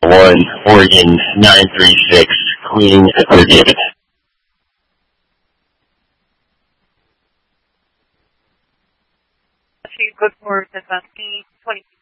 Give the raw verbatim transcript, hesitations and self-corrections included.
one, Oregon nine three six, Queen for David. Good for Sandusky, twenty